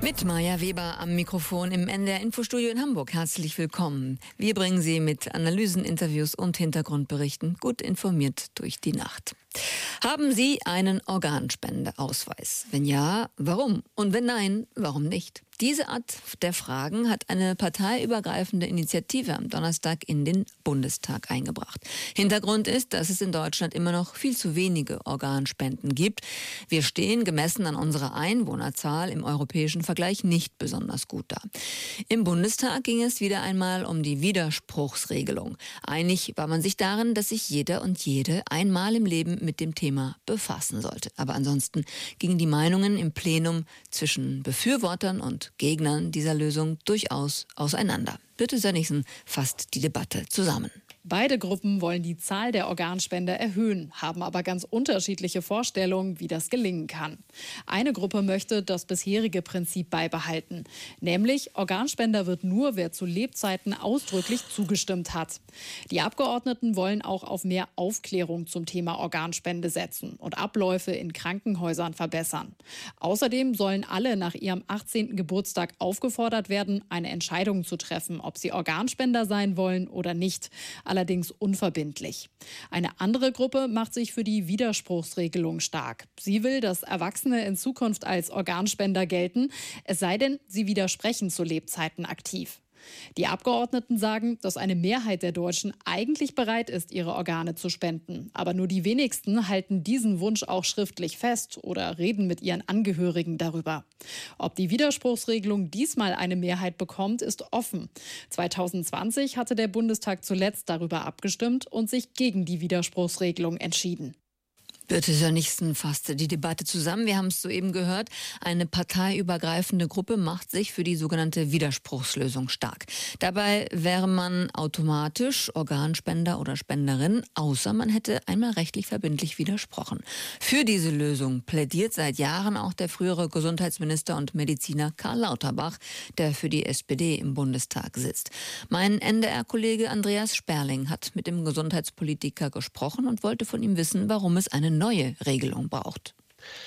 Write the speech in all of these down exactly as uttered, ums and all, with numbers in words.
Mit Maja Weber am Mikrofon im N D R Infostudio in Hamburg. Herzlich willkommen. Wir bringen Sie mit Analysen, Interviews und Hintergrundberichten gut informiert durch die Nacht. Haben Sie einen Organspendeausweis? Wenn ja, warum? Und wenn nein, warum nicht? Diese Art der Fragen hat eine parteiübergreifende Initiative am Donnerstag in den Bundestag eingebracht. Hintergrund ist, dass es in Deutschland immer noch viel zu wenige Organspenden gibt. Wir stehen gemessen an unserer Einwohnerzahl im europäischen Vergleich nicht besonders gut da. Im Bundestag ging es wieder einmal um die Widerspruchsregelung. Einig war man sich darin, dass sich jeder und jede einmal im Leben mit dem Thema befassen sollte. Aber ansonsten gingen die Meinungen im Plenum zwischen Befürwortern und Gegnern dieser Lösung durchaus auseinander. Birte Sönnigsen fasst die Debatte zusammen. Beide Gruppen wollen die Zahl der Organspender erhöhen, haben aber ganz unterschiedliche Vorstellungen, wie das gelingen kann. Eine Gruppe möchte das bisherige Prinzip beibehalten, nämlich Organspender wird nur, wer zu Lebzeiten ausdrücklich zugestimmt hat. Die Abgeordneten wollen auch auf mehr Aufklärung zum Thema Organspende setzen und Abläufe in Krankenhäusern verbessern. Außerdem sollen alle nach ihrem achtzehnten Geburtstag aufgefordert werden, eine Entscheidung zu treffen, ob sie Organspender sein wollen oder nicht. Allerdings unverbindlich. Eine andere Gruppe macht sich für die Widerspruchsregelung stark. Sie will, dass Erwachsene in Zukunft als Organspender gelten, es sei denn, sie widersprechen zu Lebzeiten aktiv. Die Abgeordneten sagen, dass eine Mehrheit der Deutschen eigentlich bereit ist, ihre Organe zu spenden. Aber nur die wenigsten halten diesen Wunsch auch schriftlich fest oder reden mit ihren Angehörigen darüber. Ob die Widerspruchsregelung diesmal eine Mehrheit bekommt, ist offen. zwanzig zwanzig hatte der Bundestag zuletzt darüber abgestimmt und sich gegen die Widerspruchsregelung entschieden. Birte Sönnigsen fasste die Debatte zusammen. Wir haben es soeben gehört. Eine parteiübergreifende Gruppe macht sich für die sogenannte Widerspruchslösung stark. Dabei wäre man automatisch Organspender oder Spenderin, außer man hätte einmal rechtlich verbindlich widersprochen. Für diese Lösung plädiert seit Jahren auch der frühere Gesundheitsminister und Mediziner Karl Lauterbach, der für die S P D im Bundestag sitzt. Mein N D R-Kollege Andreas Sperling hat mit dem Gesundheitspolitiker gesprochen und wollte von ihm wissen, warum es eine neue Regelung braucht.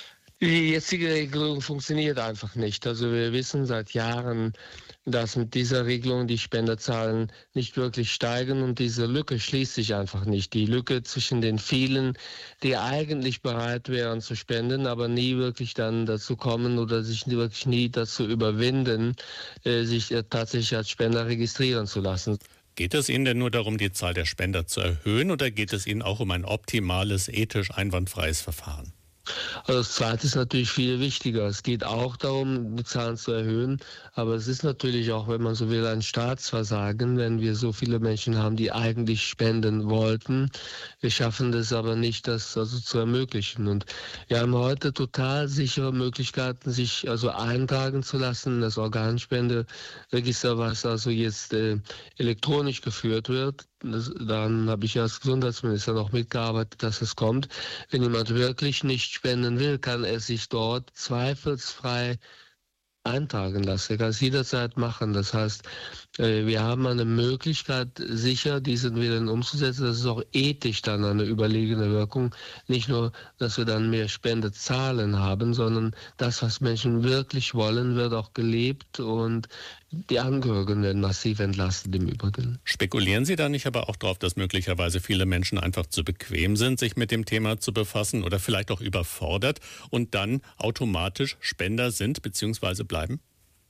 Die jetzige Regelung funktioniert einfach nicht. Also wir wissen seit Jahren, dass mit dieser Regelung die Spenderzahlen nicht wirklich steigen und diese Lücke schließt sich einfach nicht. Die Lücke zwischen den vielen, die eigentlich bereit wären zu spenden, aber nie wirklich dann dazu kommen oder sich wirklich nie dazu überwinden, sich tatsächlich als Spender registrieren zu lassen. Geht es Ihnen denn nur darum, die Zahl der Spender zu erhöhen, oder geht es Ihnen auch um ein optimales, ethisch einwandfreies Verfahren? Also das Zweite ist natürlich viel wichtiger. Es geht auch darum, die Zahlen zu erhöhen, aber es ist natürlich auch, wenn man so will, ein Staatsversagen, wenn wir so viele Menschen haben, die eigentlich spenden wollten. Wir schaffen das aber nicht, das also zu ermöglichen. Und wir haben heute total sichere Möglichkeiten, sich also eintragen zu lassen, das Organspenderegister, was also jetzt äh, elektronisch geführt wird. Das, dann habe ich als Gesundheitsminister noch mitgearbeitet, dass es kommt. Wenn jemand wirklich nicht spenden will, kann er sich dort zweifelsfrei eintragen lassen. Er kann es jederzeit machen. Das heißt, wir haben eine Möglichkeit, sicher diesen Willen umzusetzen. Das ist auch ethisch dann eine überlegene Wirkung. Nicht nur, dass wir dann mehr Spendezahlen haben, sondern das, was Menschen wirklich wollen, wird auch gelebt und die Angehörigen werden massiv entlastet im Übrigen. Spekulieren Sie da nicht aber auch darauf, dass möglicherweise viele Menschen einfach zu bequem sind, sich mit dem Thema zu befassen oder vielleicht auch überfordert und dann automatisch Spender sind bzw. bleiben?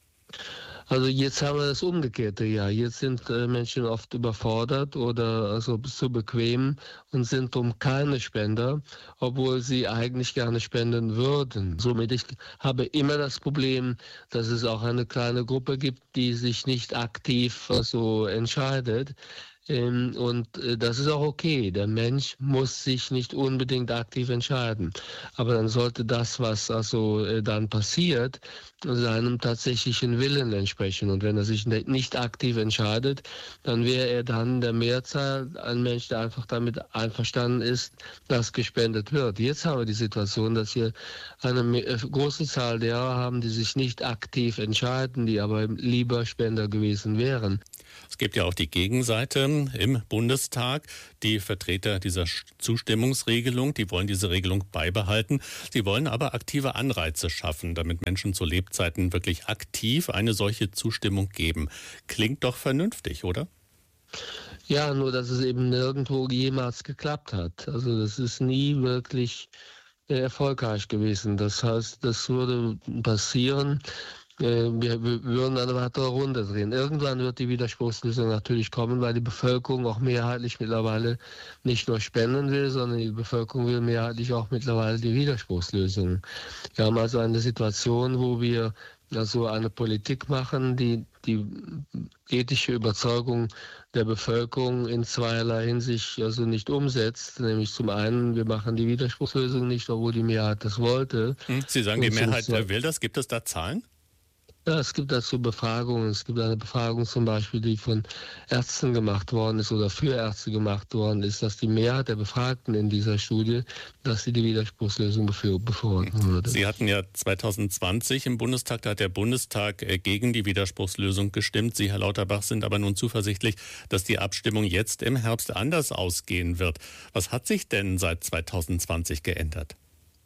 Also jetzt haben wir das Umgekehrte, ja. Jetzt sind äh, Menschen oft überfordert oder also zu bequem und sind um keine Spender, obwohl sie eigentlich gerne spenden würden. Somit ich habe immer das Problem, dass es auch eine kleine Gruppe gibt, die sich nicht aktiv also entscheidet. Ähm, und äh, das ist auch okay. Der Mensch muss sich nicht unbedingt aktiv entscheiden. Aber dann sollte das, was also äh, dann passiert, seinem tatsächlichen Willen entsprechen. Und wenn er sich ne- nicht aktiv entscheidet, dann wäre er dann der Mehrzahl ein Mensch, der einfach damit einverstanden ist, dass gespendet wird. Jetzt haben wir die Situation, dass wir eine me- äh, große Zahl derer haben, die sich nicht aktiv entscheiden, die aber lieber Spender gewesen wären. Es gibt ja auch die Gegenseite im Bundestag. Die Vertreter dieser Zustimmungsregelung, die wollen diese Regelung beibehalten. Sie wollen aber aktive Anreize schaffen, damit Menschen zu Lebzeiten wirklich aktiv eine solche Zustimmung geben. Klingt doch vernünftig, oder? Ja, nur dass es eben nirgendwo jemals geklappt hat. Also das ist nie wirklich äh, erfolgreich gewesen. Das heißt, das würde passieren. Äh, wir, wir würden eine weitere Runde drehen. Irgendwann wird die Widerspruchslösung natürlich kommen, weil die Bevölkerung auch mehrheitlich mittlerweile nicht nur spenden will, sondern die Bevölkerung will mehrheitlich auch mittlerweile die Widerspruchslösung. Wir haben also eine Situation, wo wir also eine Politik machen, die die ethische Überzeugung der Bevölkerung in zweierlei Hinsicht also nicht umsetzt. Nämlich zum einen, wir machen die Widerspruchslösung nicht, obwohl die Mehrheit das wollte. Sie sagen, die Mehrheit will das. Gibt es da Zahlen? Ja, es gibt dazu Befragungen. Es gibt eine Befragung zum Beispiel, die von Ärzten gemacht worden ist oder für Ärzte gemacht worden ist, dass die Mehrheit der Befragten in dieser Studie, dass sie die Widerspruchslösung befürworten würde. Sie hatten ja zwanzig zwanzig im Bundestag, da hat der Bundestag gegen die Widerspruchslösung gestimmt. Sie, Herr Lauterbach, sind aber nun zuversichtlich, dass die Abstimmung jetzt im Herbst anders ausgehen wird. Was hat sich denn seit zwanzig zwanzig geändert?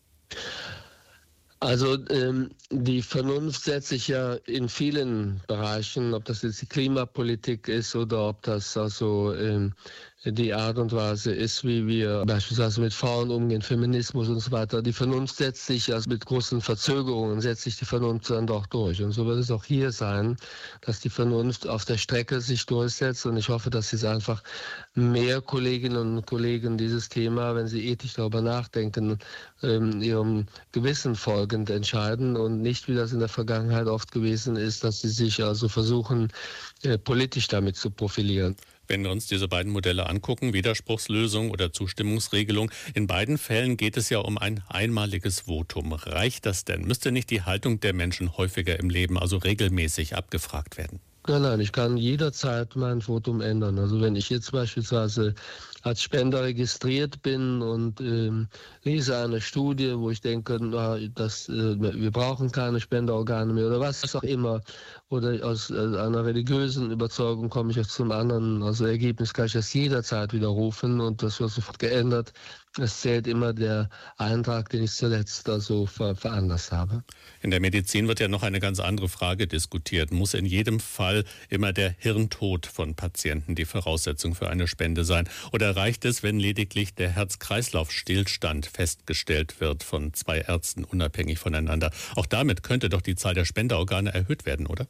Also ähm, die Vernunft setzt sich ja in vielen Bereichen, ob das jetzt die Klimapolitik ist oder ob das also ähm, die Art und Weise ist, wie wir beispielsweise mit Frauen umgehen, Feminismus und so weiter. Die Vernunft setzt sich, also mit großen Verzögerungen setzt sich die Vernunft dann doch durch. Und so wird es auch hier sein, dass die Vernunft auf der Strecke sich durchsetzt. Und ich hoffe, dass jetzt einfach mehr Kolleginnen und Kollegen dieses Thema, wenn sie ethisch darüber nachdenken, ähm, ihrem Gewissen folgend entscheiden und nicht, wie das in der Vergangenheit oft gewesen ist, dass sie sich also versuchen, äh, politisch damit zu profilieren. Wenn wir uns diese beiden Modelle angucken, Widerspruchslösung oder Zustimmungsregelung, in beiden Fällen geht es ja um ein einmaliges Votum. Reicht das denn? Müsste nicht die Haltung der Menschen häufiger im Leben, also regelmäßig abgefragt werden? Nein, nein, ich kann jederzeit mein Votum ändern. Also wenn ich jetzt beispielsweise als Spender registriert bin und ähm, lese eine Studie, wo ich denke, na, das, äh, wir brauchen keine Spenderorgane mehr oder was auch immer, oder aus äh, einer religiösen Überzeugung komme ich jetzt zum anderen, also Ergebnis kann ich das jederzeit widerrufen und das wird sofort geändert. Es zählt immer der Eintrag, den ich zuletzt also ver veranlasst habe. In der Medizin wird ja noch eine ganz andere Frage diskutiert. Muss in jedem Fall immer der Hirntod von Patienten die Voraussetzung für eine Spende sein? Oder reicht es, wenn lediglich der Herz-Kreislauf-Stillstand festgestellt wird von zwei Ärzten unabhängig voneinander? Auch damit könnte doch die Zahl der Spenderorgane erhöht werden, oder?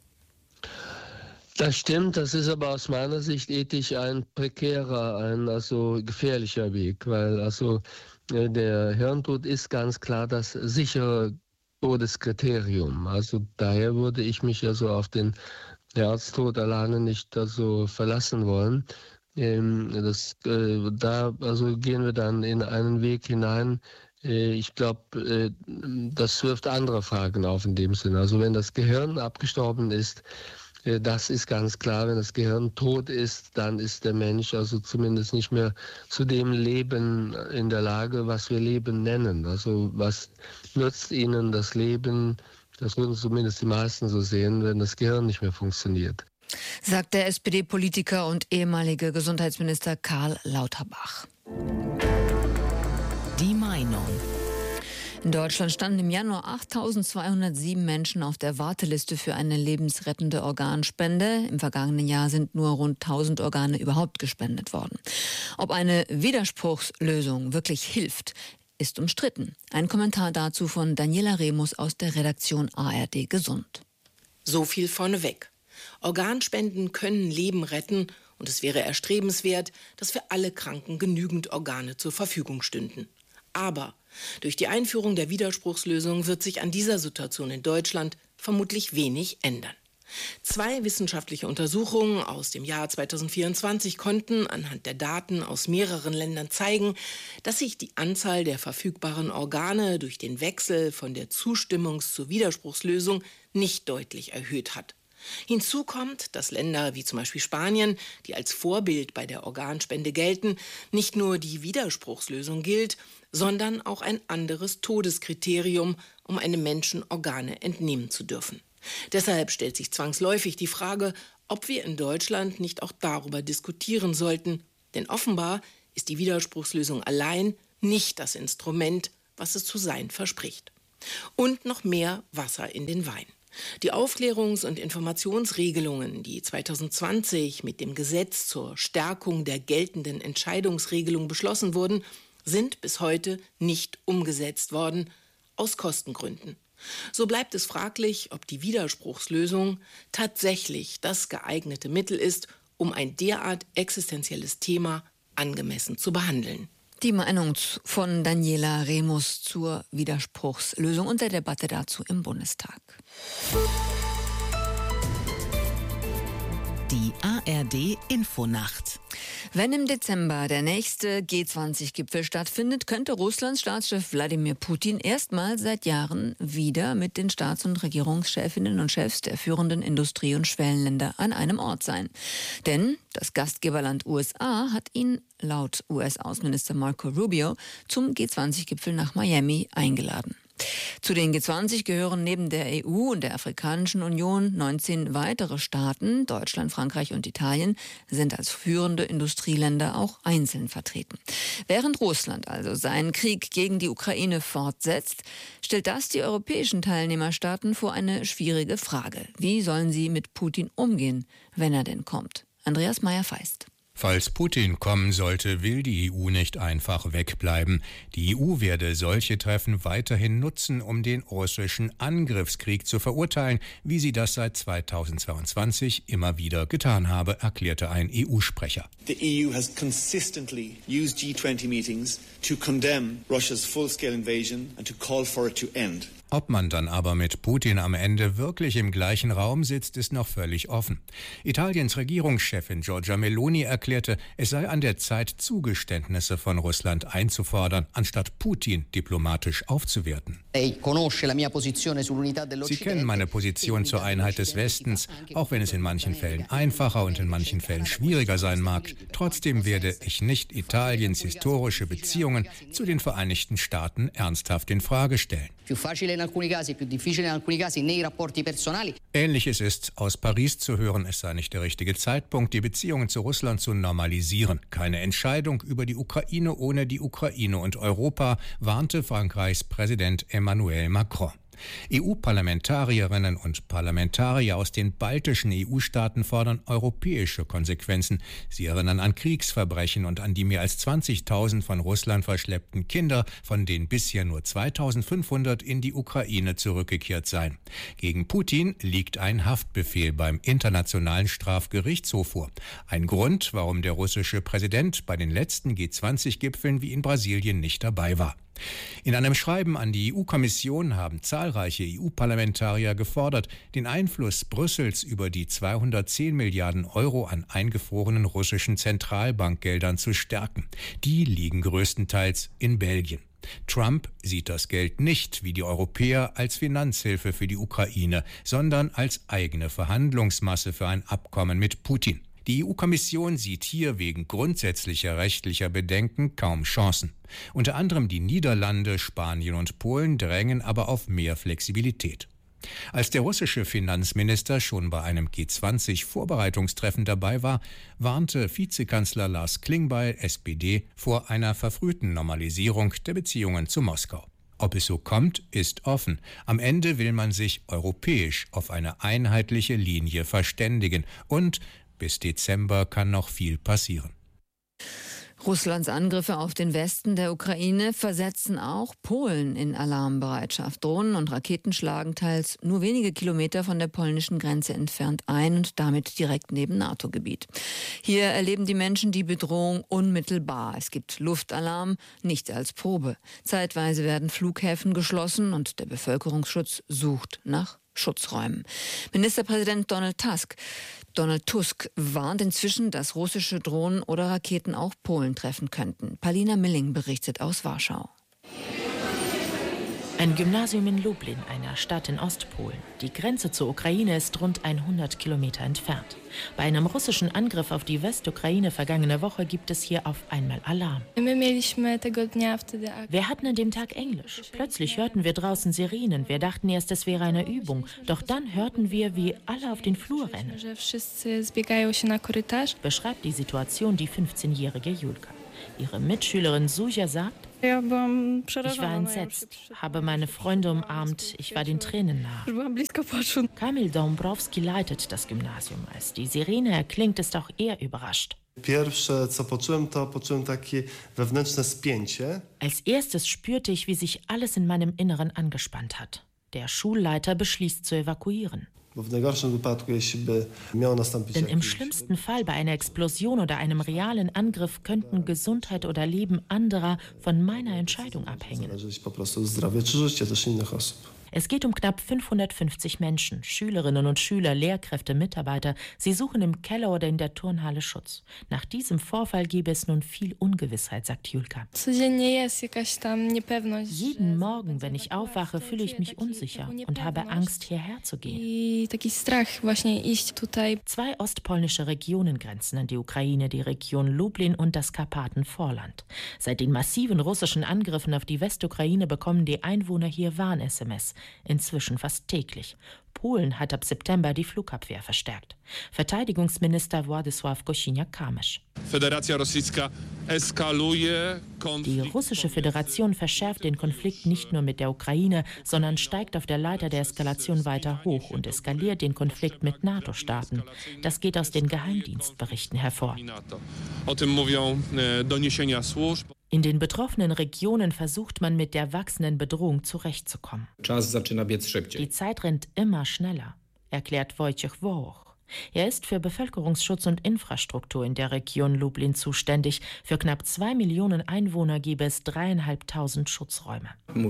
Das stimmt, das ist aber aus meiner Sicht ethisch ein prekärer, ein also gefährlicher Weg, weil also äh, der Hirntod ist ganz klar das sichere Todeskriterium. Also daher würde ich mich also auf den Herztod alleine nicht also verlassen wollen. Ähm, das, äh, da also gehen wir dann in einen Weg hinein. Äh, ich glaube, äh, das wirft andere Fragen auf in dem Sinne. Also wenn das Gehirn abgestorben ist, das ist ganz klar, wenn das Gehirn tot ist, dann ist der Mensch also zumindest nicht mehr zu dem Leben in der Lage, was wir Leben nennen. Also was nützt ihnen das Leben, das würden zumindest die meisten so sehen, wenn das Gehirn nicht mehr funktioniert. Sagt der S P D-Politiker und ehemalige Gesundheitsminister Karl Lauterbach. Die Meinung. In Deutschland standen im Januar achttausendzweihundertsieben Menschen auf der Warteliste für eine lebensrettende Organspende. Im vergangenen Jahr sind nur rund tausend Organe überhaupt gespendet worden. Ob eine Widerspruchslösung wirklich hilft, ist umstritten. Ein Kommentar dazu von Daniela Remus aus der Redaktion A R D Gesund. So viel vorneweg. Organspenden können Leben retten und es wäre erstrebenswert, dass für alle Kranken genügend Organe zur Verfügung stünden. Aber durch die Einführung der Widerspruchslösung wird sich an dieser Situation in Deutschland vermutlich wenig ändern. Zwei wissenschaftliche Untersuchungen aus dem Jahr zweitausendvierundzwanzig konnten anhand der Daten aus mehreren Ländern zeigen, dass sich die Anzahl der verfügbaren Organe durch den Wechsel von der Zustimmungs- zur Widerspruchslösung nicht deutlich erhöht hat. Hinzu kommt, dass Länder wie zum Beispiel Spanien, die als Vorbild bei der Organspende gelten, nicht nur die Widerspruchslösung gilt, sondern auch ein anderes Todeskriterium, um einem Menschen Organe entnehmen zu dürfen. Deshalb stellt sich zwangsläufig die Frage, ob wir in Deutschland nicht auch darüber diskutieren sollten. Denn offenbar ist die Widerspruchslösung allein nicht das Instrument, was es zu sein verspricht. Und noch mehr Wasser in den Wein. Die Aufklärungs- und Informationsregelungen, die zwanzig zwanzig mit dem Gesetz zur Stärkung der geltenden Entscheidungsregelung beschlossen wurden, sind bis heute nicht umgesetzt worden, aus Kostengründen. So bleibt es fraglich, ob die Widerspruchslösung tatsächlich das geeignete Mittel ist, um ein derart existenzielles Thema angemessen zu behandeln. Die Meinung von Daniela Remus zur Widerspruchslösung und der Debatte dazu im Bundestag. Die A R D Infonacht. Wenn im Dezember der nächste G zwanzig Gipfel stattfindet, könnte Russlands Staatschef Wladimir Putin erstmals seit Jahren wieder mit den Staats- und Regierungschefinnen und Chefs der führenden Industrie- und Schwellenländer an einem Ort sein. Denn das Gastgeberland U S A hat ihn laut U S-Außenminister Marco Rubio zum G zwanzig Gipfel nach Miami eingeladen. Zu den G zwanzig gehören neben der E U und der Afrikanischen Union neunzehn weitere Staaten. Deutschland, Frankreich und Italien sind als führende Industrieländer auch einzeln vertreten. Während Russland also seinen Krieg gegen die Ukraine fortsetzt, stellt das die europäischen Teilnehmerstaaten vor eine schwierige Frage. Wie sollen sie mit Putin umgehen, wenn er denn kommt? Andreas Meyer-Feist. Falls Putin kommen sollte, will die E U nicht einfach wegbleiben. Die E U werde solche Treffen weiterhin nutzen, um den russischen Angriffskrieg zu verurteilen, wie sie das seit zweitausendzweiundzwanzig immer wieder getan habe, erklärte ein E U-Sprecher. The E U has consistently used G twenty meetings to condemn Russia's full-scale invasion and to call for it to end. Ob man dann aber mit Putin am Ende wirklich im gleichen Raum sitzt, ist noch völlig offen. Italiens Regierungschefin Giorgia Meloni erklärte, es sei an der Zeit, Zugeständnisse von Russland einzufordern, anstatt Putin diplomatisch aufzuwerten. Sie kennen meine Position zur Einheit des Westens, auch wenn es in manchen Fällen einfacher und in manchen Fällen schwieriger sein mag. Trotzdem werde ich nicht Italiens historische Beziehungen zu den Vereinigten Staaten ernsthaft in Frage stellen. Ähnliches ist aus Paris zu hören, es sei nicht der richtige Zeitpunkt, die Beziehungen zu Russland zu normalisieren. Keine Entscheidung über die Ukraine ohne die Ukraine und Europa, warnte Frankreichs Präsident Emmanuel Macron. E U-Parlamentarierinnen und Parlamentarier aus den baltischen E U-Staaten fordern europäische Konsequenzen. Sie erinnern an Kriegsverbrechen und an die mehr als zwanzigtausend von Russland verschleppten Kinder, von denen bisher nur zweitausendfünfhundert in die Ukraine zurückgekehrt seien. Gegen Putin liegt ein Haftbefehl beim Internationalen Strafgerichtshof vor. Ein Grund, warum der russische Präsident bei den letzten G zwanzig Gipfeln wie in Brasilien nicht dabei war. In einem Schreiben an die E U-Kommission haben zahlreiche E U-Parlamentarier gefordert, den Einfluss Brüssels über die zweihundertzehn Milliarden Euro an eingefrorenen russischen Zentralbankgeldern zu stärken. Die liegen größtenteils in Belgien. Trump sieht das Geld nicht wie die Europäer als Finanzhilfe für die Ukraine, sondern als eigene Verhandlungsmasse für ein Abkommen mit Putin. Die E U-Kommission sieht hier wegen grundsätzlicher rechtlicher Bedenken kaum Chancen. Unter anderem die Niederlande, Spanien und Polen drängen aber auf mehr Flexibilität. Als der russische Finanzminister schon bei einem G zwanzig Vorbereitungstreffen dabei war, warnte Vizekanzler Lars Klingbeil, S P D, vor einer verfrühten Normalisierung der Beziehungen zu Moskau. Ob es so kommt, ist offen. Am Ende will man sich europäisch auf eine einheitliche Linie verständigen und bis Dezember kann noch viel passieren. Russlands Angriffe auf den Westen der Ukraine versetzen auch Polen in Alarmbereitschaft. Drohnen und Raketen schlagen teils nur wenige Kilometer von der polnischen Grenze entfernt ein und damit direkt neben NATO-Gebiet. Hier erleben die Menschen die Bedrohung unmittelbar. Es gibt Luftalarm, nicht als Probe. Zeitweise werden Flughäfen geschlossen und der Bevölkerungsschutz sucht nach Schutzräumen. Ministerpräsident Donald Tusk Donald Tusk warnt inzwischen, dass russische Drohnen oder Raketen auch Polen treffen könnten. Palina Milling berichtet aus Warschau. Ein Gymnasium in Lublin, einer Stadt in Ostpolen. Die Grenze zur Ukraine ist rund hundert Kilometer entfernt. Bei einem russischen Angriff auf die Westukraine vergangene Woche gibt es hier auf einmal Alarm. Wir hatten an dem Tag Englisch. Plötzlich hörten wir draußen Sirenen. Wir dachten erst, es wäre eine Übung. Doch dann hörten wir, wie alle auf den Flur rennen. Beschreibt die Situation die fünfzehnjährige Julka. Ihre Mitschülerin Suja sagt: Ich war entsetzt, habe meine Freunde umarmt, ich war den Tränen nah. Kamil Dombrowski leitet das Gymnasium. Als die Sirene erklingt, ist auch er überrascht. Als erstes spürte ich, wie sich alles in meinem Inneren angespannt hat. Der Schulleiter beschließt zu evakuieren. Denn im schlimmsten Fall bei einer Explosion oder einem realen Angriff könnten Gesundheit oder Leben anderer von meiner Entscheidung abhängen. Es geht um knapp fünfhundertfünfzig Menschen, Schülerinnen und Schüler, Lehrkräfte, Mitarbeiter. Sie suchen im Keller oder in der Turnhalle Schutz. Nach diesem Vorfall gebe es nun viel Ungewissheit, sagt Julka. Jeden Morgen, wenn ich aufwache, fühle ich mich unsicher und habe Angst, hierher zu gehen. Zwei ostpolnische Regionen grenzen an die Ukraine, die Region Lublin und das Karpatenvorland. Seit den massiven russischen Angriffen auf die Westukraine bekommen die Einwohner hier Warn-S M S. Inzwischen fast täglich. Polen hat ab September die Flugabwehr verstärkt. Verteidigungsminister Władysław Kosiniak-Kamysz. Die russische Föderation verschärft den Konflikt nicht nur mit der Ukraine, sondern steigt auf der Leiter der Eskalation weiter hoch und eskaliert den Konflikt mit NATO-Staaten. Das geht aus den Geheimdienstberichten hervor. In den betroffenen Regionen versucht man, mit der wachsenden Bedrohung zurechtzukommen. Die Zeit rennt immer schneller, erklärt Wojciech Wołoch. Er ist für Bevölkerungsschutz und Infrastruktur in der Region Lublin zuständig. Für knapp zwei Millionen Einwohner gäbe es dreieinhalbtausend Schutzräume.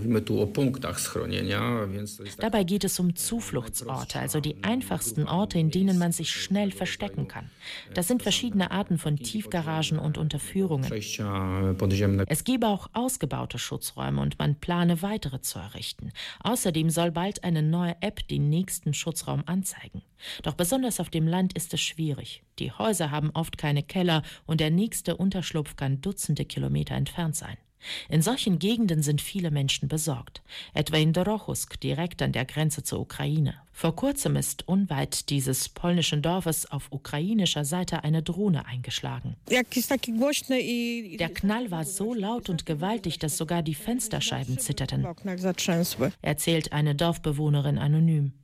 Dabei geht es um Zufluchtsorte, also die einfachsten Orte, in denen man sich schnell verstecken kann. Das sind verschiedene Arten von Tiefgaragen und Unterführungen. Es gebe auch ausgebaute Schutzräume und man plane weitere zu errichten. Außerdem soll bald eine neue App den nächsten Schutzraum anzeigen. Doch besonders auf dem Land ist es schwierig. Die Häuser haben oft keine Keller und der nächste Unterschlupf kann Dutzende Kilometer entfernt sein. In solchen Gegenden sind viele Menschen besorgt, etwa in Dorochusk, direkt an der Grenze zur Ukraine. Vor kurzem ist unweit dieses polnischen Dorfes auf ukrainischer Seite eine Drohne eingeschlagen. Der Knall war so laut und gewaltig, dass sogar die Fensterscheiben zitterten, erzählt eine Dorfbewohnerin anonym.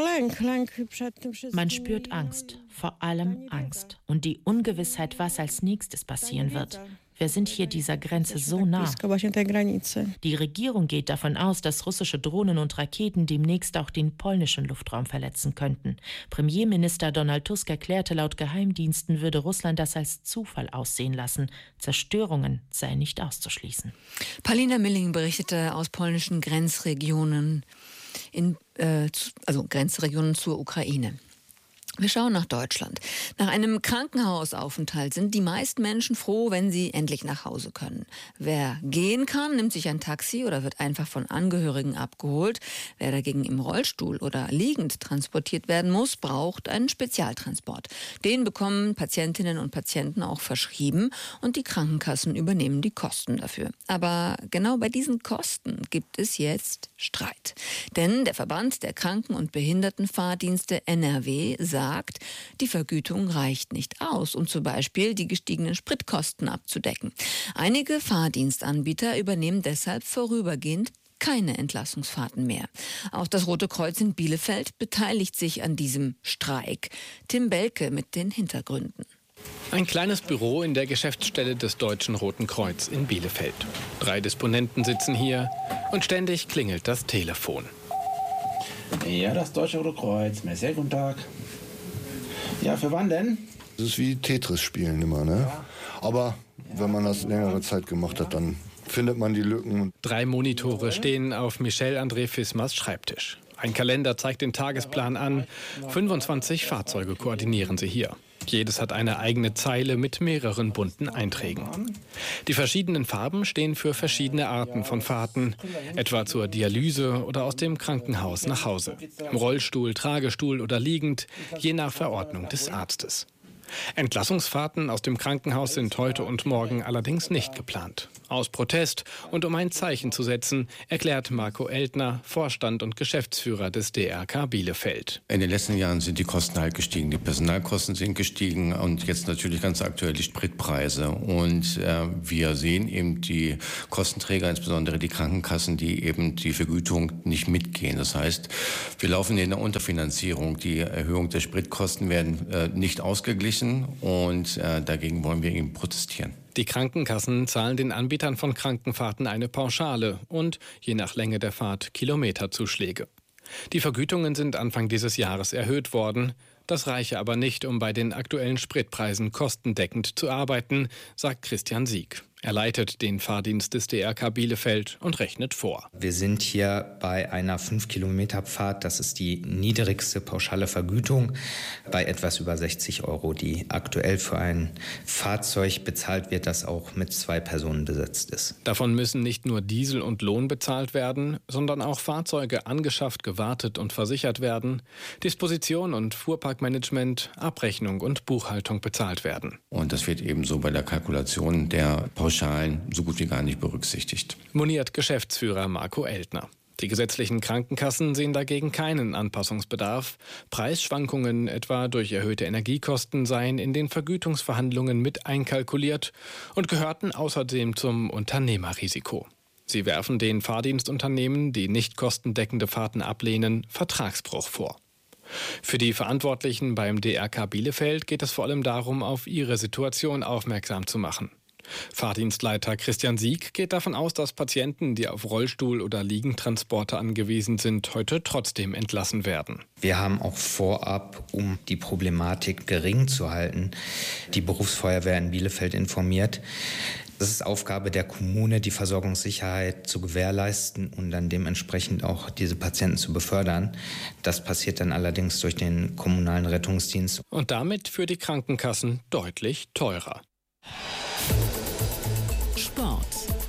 Man spürt Angst, vor allem Angst und die Ungewissheit, was als nächstes passieren wird. Wir sind hier dieser Grenze so nah. Die Regierung geht davon aus, dass russische Drohnen und Raketen demnächst auch den polnischen Luftraum verletzen könnten. Premierminister Donald Tusk erklärte, laut Geheimdiensten würde Russland das als Zufall aussehen lassen. Zerstörungen seien nicht auszuschließen. Paulina Milling berichtete aus polnischen Grenzregionen, in, äh, also Grenzregionen zur Ukraine. Wir schauen nach Deutschland. Nach einem Krankenhausaufenthalt sind die meisten Menschen froh, wenn sie endlich nach Hause können. Wer gehen kann, nimmt sich ein Taxi oder wird einfach von Angehörigen abgeholt. Wer dagegen im Rollstuhl oder liegend transportiert werden muss, braucht einen Spezialtransport. Den bekommen Patientinnen und Patienten auch verschrieben und die Krankenkassen übernehmen die Kosten dafür. Aber genau bei diesen Kosten gibt es jetzt Streit. Denn der Verband der Kranken- und Behindertenfahrdienste N R W sagt, sagt, die Vergütung reicht nicht aus, um zum Beispiel die gestiegenen Spritkosten abzudecken. Einige Fahrdienstanbieter übernehmen deshalb vorübergehend keine Entlassungsfahrten mehr. Auch das Rote Kreuz in Bielefeld beteiligt sich an diesem Streik. Tim Belke mit den Hintergründen. Ein kleines Büro in der Geschäftsstelle des Deutschen Roten Kreuz in Bielefeld. Drei Disponenten sitzen hier und ständig klingelt das Telefon. Ja, das Deutsche Rote Kreuz. Sehr guten Tag. Ja, für wann denn? Das ist wie Tetris spielen immer, ne? Aber wenn man das längere Zeit gemacht hat, dann findet man die Lücken. Drei Monitore stehen auf Michel André Fismers Schreibtisch. Ein Kalender zeigt den Tagesplan an. fünfundzwanzig Fahrzeuge koordinieren sie hier. Jedes hat eine eigene Zeile mit mehreren bunten Einträgen. Die verschiedenen Farben stehen für verschiedene Arten von Fahrten, etwa zur Dialyse oder aus dem Krankenhaus nach Hause. Im Rollstuhl, Tragestuhl oder liegend, je nach Verordnung des Arztes. Entlassungsfahrten aus dem Krankenhaus sind heute und morgen allerdings nicht geplant. Aus Protest und um ein Zeichen zu setzen, erklärt Marco Eltner, Vorstand und Geschäftsführer des D R K Bielefeld. In den letzten Jahren sind die Kosten halt gestiegen, die Personalkosten sind gestiegen und jetzt natürlich ganz aktuell die Spritpreise. Und äh, wir sehen eben die Kostenträger, insbesondere die Krankenkassen, die eben die Vergütung nicht mitgehen. Das heißt, wir laufen in der Unterfinanzierung. Die Erhöhung der Spritkosten werden äh, nicht ausgeglichen. Und äh, dagegen wollen wir eben protestieren. Die Krankenkassen zahlen den Anbietern von Krankenfahrten eine Pauschale und, je nach Länge der Fahrt, Kilometerzuschläge. Die Vergütungen sind Anfang dieses Jahres erhöht worden. Das reiche aber nicht, um bei den aktuellen Spritpreisen kostendeckend zu arbeiten, sagt Christian Sieg. Er leitet den Fahrdienst des D R K Bielefeld und rechnet vor. Wir sind hier bei einer fünf Kilometer Fahrt. Das ist die niedrigste pauschale Vergütung bei etwas über sechzig Euro, die aktuell für ein Fahrzeug bezahlt wird, das auch mit zwei Personen besetzt ist. Davon müssen nicht nur Diesel und Lohn bezahlt werden, sondern auch Fahrzeuge angeschafft, gewartet und versichert werden, Disposition und Fuhrparkmanagement, Abrechnung und Buchhaltung bezahlt werden. Und das wird ebenso bei der Kalkulation der Pauschalen so gut wie gar nicht berücksichtigt. Moniert Geschäftsführer Marco Eltner. Die gesetzlichen Krankenkassen sehen dagegen keinen Anpassungsbedarf. Preisschwankungen etwa durch erhöhte Energiekosten seien in den Vergütungsverhandlungen mit einkalkuliert und gehörten außerdem zum Unternehmerrisiko. Sie werfen den Fahrdienstunternehmen, die nicht kostendeckende Fahrten ablehnen, Vertragsbruch vor. Für die Verantwortlichen beim D R K Bielefeld geht es vor allem darum, auf ihre Situation aufmerksam zu machen. Fahrdienstleiter Christian Sieg geht davon aus, dass Patienten, die auf Rollstuhl- oder Liegentransporte angewiesen sind, heute trotzdem entlassen werden. Wir haben auch vorab, um die Problematik gering zu halten, die Berufsfeuerwehr in Bielefeld informiert. Es ist Aufgabe der Kommune, die Versorgungssicherheit zu gewährleisten und dann dementsprechend auch diese Patienten zu befördern. Das passiert dann allerdings durch den kommunalen Rettungsdienst. Und damit für die Krankenkassen deutlich teurer. Sport.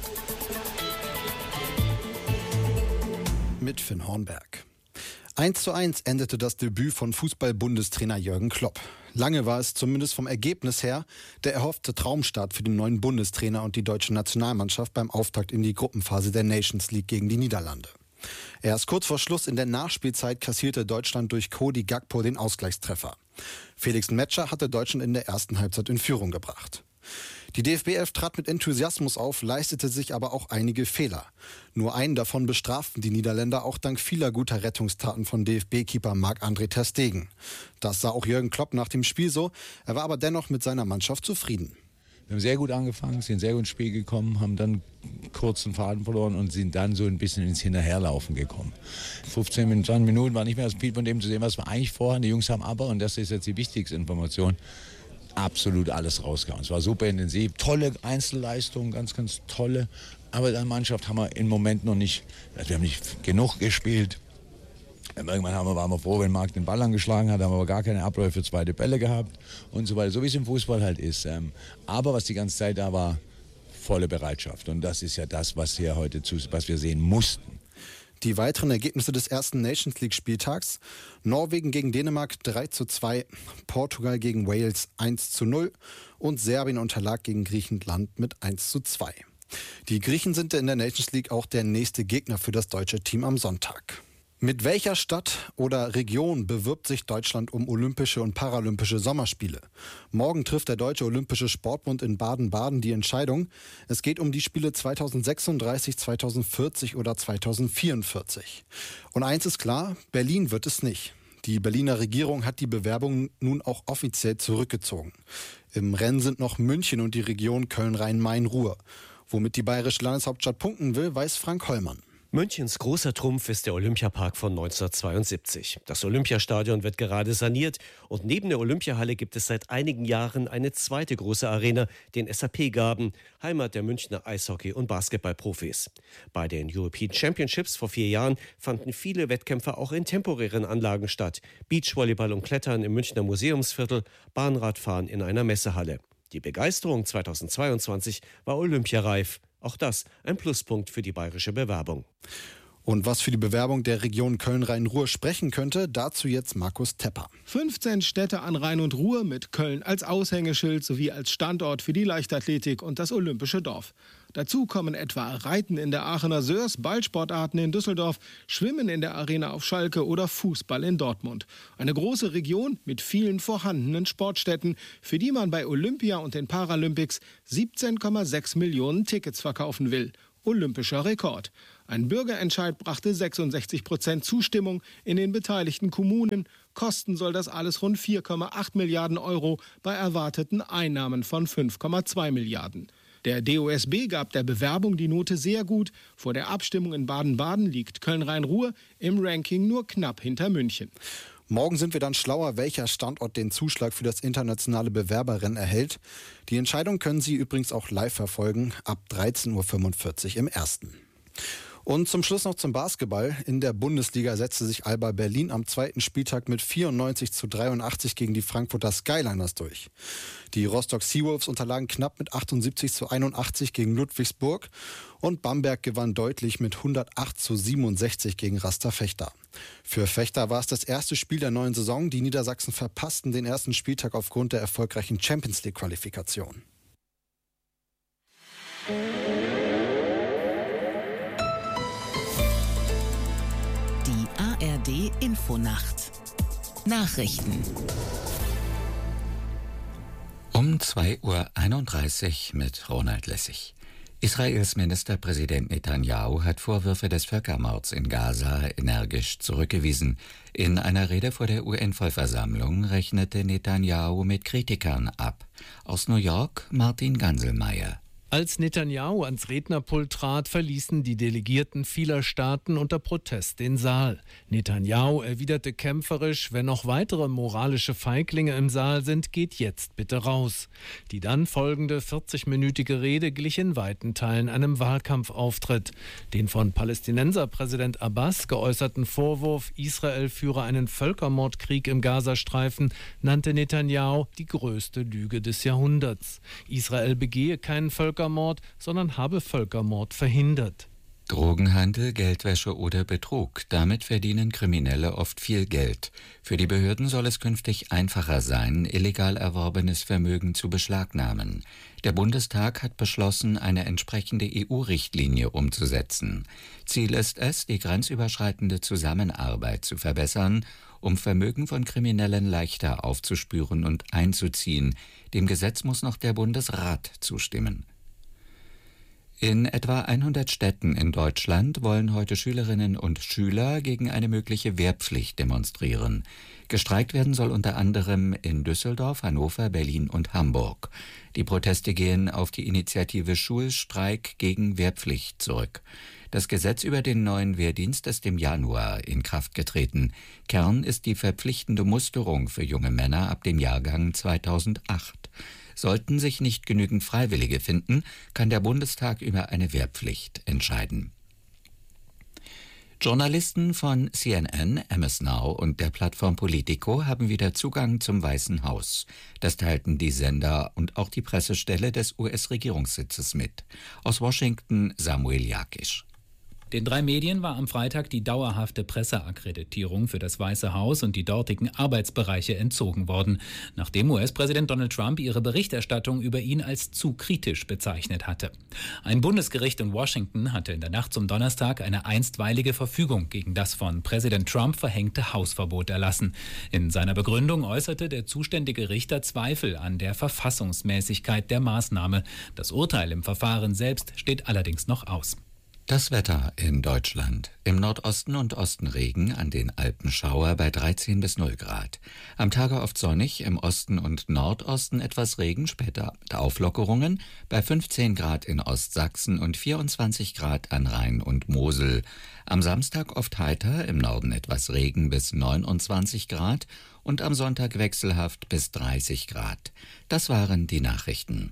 Mit Finn Hornberg. eins zu eins endete das Debüt von Fußball-Bundestrainer Jürgen Klopp. Lange war es zumindest vom Ergebnis her der erhoffte Traumstart für den neuen Bundestrainer und die deutsche Nationalmannschaft beim Auftakt in die Gruppenphase der Nations League gegen die Niederlande. Erst kurz vor Schluss in der Nachspielzeit kassierte Deutschland durch Cody Gakpo den Ausgleichstreffer. Felix Metscher hatte Deutschland in der ersten Halbzeit in Führung gebracht. Die D F B elf trat mit Enthusiasmus auf, leistete sich aber auch einige Fehler. Nur einen davon bestraften die Niederländer auch dank vieler guter Rettungstaten von D F B-Keeper Marc-André ter Stegen. Das sah auch Jürgen Klopp nach dem Spiel so. Er war aber dennoch mit seiner Mannschaft zufrieden. Wir haben sehr gut angefangen, sind sehr gut ins Spiel gekommen, haben dann kurzen Faden verloren und sind dann so ein bisschen ins Hinterherlaufen gekommen. fünfzehn, zwanzig Minuten war nicht mehr das Spiel von dem zu sehen, was wir eigentlich vorhaben. Die Jungs haben aber, und das ist jetzt die wichtigste Information, absolut alles rausgehauen. Es war super intensiv, tolle Einzelleistungen, ganz, ganz tolle. Aber in der Mannschaft haben wir im Moment noch nicht, wir haben nicht genug gespielt. Irgendwann haben wir, waren wir froh, wenn Marc den Ball angeschlagen hat, haben wir aber gar keine Abläufe für zweite Bälle gehabt und so weiter, so wie es im Fußball halt ist. Aber was die ganze Zeit da war, volle Bereitschaft. Und das ist ja das, was wir heute zu, was wir sehen mussten. Die weiteren Ergebnisse des ersten Nations League Spieltags: Norwegen gegen Dänemark drei zu zwei, Portugal gegen Wales eins zu null und Serbien unterlag gegen Griechenland mit eins zu zwei. Die Griechen sind in der Nations League auch der nächste Gegner für das deutsche Team am Sonntag. Mit welcher Stadt oder Region bewirbt sich Deutschland um Olympische und Paralympische Sommerspiele? Morgen trifft der Deutsche Olympische Sportbund in Baden-Baden die Entscheidung. Es geht um die Spiele zweitausendsechsunddreißig, zweitausendvierzig oder zweitausendvierundvierzig. Und eins ist klar, Berlin wird es nicht. Die Berliner Regierung hat die Bewerbung nun auch offiziell zurückgezogen. Im Rennen sind noch München und die Region Köln-Rhein-Main-Ruhr. Womit die bayerische Landeshauptstadt punkten will, weiß Frank Hollmann. Münchens großer Trumpf ist der Olympiapark von neunzehnhundertzweiundsiebzig. Das Olympiastadion wird gerade saniert und neben der Olympiahalle gibt es seit einigen Jahren eine zweite große Arena, den S A P-Garten, Heimat der Münchner Eishockey- und Basketballprofis. Bei den European Championships vor vier Jahren fanden viele Wettkämpfe auch in temporären Anlagen statt. Beachvolleyball und Klettern im Münchner Museumsviertel, Bahnradfahren in einer Messehalle. Die Begeisterung zweitausendzweiundzwanzig war olympiareif. Auch das ein Pluspunkt für die bayerische Bewerbung. Und was für die Bewerbung der Region Köln-Rhein-Ruhr sprechen könnte, dazu jetzt Markus Tepper. fünfzehn Städte an Rhein und Ruhr mit Köln als Aushängeschild sowie als Standort für die Leichtathletik und das Olympische Dorf. Dazu kommen etwa Reiten in der Aachener Sörs, Ballsportarten in Düsseldorf, Schwimmen in der Arena auf Schalke oder Fußball in Dortmund. Eine große Region mit vielen vorhandenen Sportstätten, für die man bei Olympia und den Paralympics siebzehn Komma sechs Millionen Tickets verkaufen will. Olympischer Rekord. Ein Bürgerentscheid brachte sechsundsechzig Prozent Zustimmung in den beteiligten Kommunen. Kosten soll das alles rund vier Komma acht Milliarden Euro bei erwarteten Einnahmen von fünf Komma zwei Milliarden. Der D O S B gab der Bewerbung die Note sehr gut. Vor der Abstimmung in Baden-Baden liegt Köln-Rhein-Ruhr im Ranking nur knapp hinter München. Morgen sind wir dann schlauer, welcher Standort den Zuschlag für das internationale Bewerberrennen erhält. Die Entscheidung können Sie übrigens auch live verfolgen, ab dreizehn Uhr fünfundvierzig im Ersten. Und zum Schluss noch zum Basketball. In der Bundesliga setzte sich Alba Berlin am zweiten Spieltag mit vierundneunzig zu dreiundachtzig gegen die Frankfurter Skyliners durch. Die Rostock Seawolves unterlagen knapp mit achtundsiebzig zu einundachtzig gegen Ludwigsburg und Bamberg gewann deutlich mit hundertacht zu siebenundsechzig gegen Raster Vechta. Für Vechta war es das erste Spiel der neuen Saison. Die Niedersachsen verpassten den ersten Spieltag aufgrund der erfolgreichen Champions-League-Qualifikation. A R D Infonacht Nachrichten um zwei Uhr einunddreißig mit Ronald Lessig. Israels Ministerpräsident Netanyahu hat Vorwürfe des Völkermords in Gaza energisch zurückgewiesen. In einer Rede vor der U N-Vollversammlung rechnete Netanyahu mit Kritikern ab. Aus New York Martin Ganselmeier. Als Netanyahu ans Rednerpult trat, verließen die Delegierten vieler Staaten unter Protest den Saal. Netanyahu erwiderte kämpferisch: Wenn noch weitere moralische Feiglinge im Saal sind, geht jetzt bitte raus. Die dann folgende vierzigminütige Rede glich in weiten Teilen einem Wahlkampfauftritt. Den von Palästinenserpräsident Abbas geäußerten Vorwurf, Israel führe einen Völkermordkrieg im Gazastreifen, nannte Netanyahu die größte Lüge des Jahrhunderts. Israel begehe keinen Völkermord, sondern habe Völkermord verhindert. Drogenhandel, Geldwäsche oder Betrug. Damit verdienen Kriminelle oft viel Geld. Für die Behörden soll es künftig einfacher sein, illegal erworbenes Vermögen zu beschlagnahmen. Der Bundestag hat beschlossen, eine entsprechende E U-Richtlinie umzusetzen. Ziel ist es, die grenzüberschreitende Zusammenarbeit zu verbessern, um Vermögen von Kriminellen leichter aufzuspüren und einzuziehen. Dem Gesetz muss noch der Bundesrat zustimmen. In etwa hundert Städten in Deutschland wollen heute Schülerinnen und Schüler gegen eine mögliche Wehrpflicht demonstrieren. Gestreikt werden soll unter anderem in Düsseldorf, Hannover, Berlin und Hamburg. Die Proteste gehen auf die Initiative Schulstreik gegen Wehrpflicht zurück. Das Gesetz über den neuen Wehrdienst ist im Januar in Kraft getreten. Kern ist die verpflichtende Musterung für junge Männer ab dem Jahrgang zweitausendacht. Sollten sich nicht genügend Freiwillige finden, kann der Bundestag über eine Wehrpflicht entscheiden. Journalisten von C N N, M S Now und der Plattform Politico haben wieder Zugang zum Weißen Haus. Das teilten die Sender und auch die Pressestelle des U S-Regierungssitzes mit. Aus Washington Samuel Jakisch. Den drei Medien war am Freitag die dauerhafte Presseakkreditierung für das Weiße Haus und die dortigen Arbeitsbereiche entzogen worden, nachdem U S-Präsident Donald Trump ihre Berichterstattung über ihn als zu kritisch bezeichnet hatte. Ein Bundesgericht in Washington hatte in der Nacht zum Donnerstag eine einstweilige Verfügung gegen das von Präsident Trump verhängte Hausverbot erlassen. In seiner Begründung äußerte der zuständige Richter Zweifel an der Verfassungsmäßigkeit der Maßnahme. Das Urteil im Verfahren selbst steht allerdings noch aus. Das Wetter in Deutschland. Im Nordosten und Osten Regen, an den Alpen Schauer bei dreizehn bis null Grad. Am Tage oft sonnig, im Osten und Nordosten etwas Regen, später Auflockerungen bei fünfzehn Grad in Ostsachsen und vierundzwanzig Grad an Rhein und Mosel. Am Samstag oft heiter, im Norden etwas Regen bis neunundzwanzig Grad und am Sonntag wechselhaft bis dreißig Grad. Das waren die Nachrichten.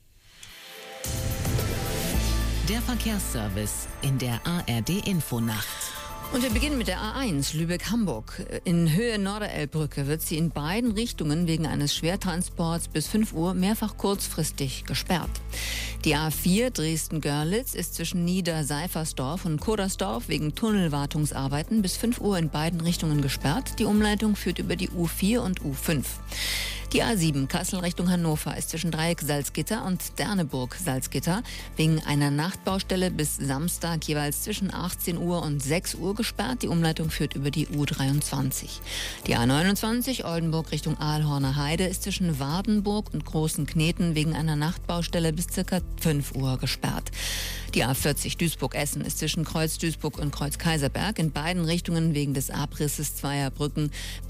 Der Verkehrsservice in der A R D-Infonacht. Und wir beginnen mit der A eins Lübeck-Hamburg. In Höhe Norderelbbrücke wird sie in beiden Richtungen wegen eines Schwertransports bis fünf Uhr mehrfach kurzfristig gesperrt. Die A vier Dresden-Görlitz ist zwischen Nieder-Seifersdorf und Kodersdorf wegen Tunnelwartungsarbeiten bis fünf Uhr in beiden Richtungen gesperrt. Die Umleitung führt über die U vier und U fünf. Die A sieben Kassel Richtung Hannover ist zwischen Dreieck Salzgitter und Derneburg Salzgitter wegen einer Nachtbaustelle bis Samstag jeweils zwischen achtzehn Uhr und sechs Uhr gesperrt. Die Umleitung führt über die U dreiundzwanzig. Die A neunundzwanzig Oldenburg Richtung Aalhorner Heide ist zwischen Wardenburg und Großen Kneten wegen einer Nachtbaustelle bis ca. fünf Uhr gesperrt. Die A vierzig Duisburg-Essen ist zwischen Kreuz Duisburg und Kreuz Kaiserberg in beiden Richtungen wegen des Abrisses zweier Brücken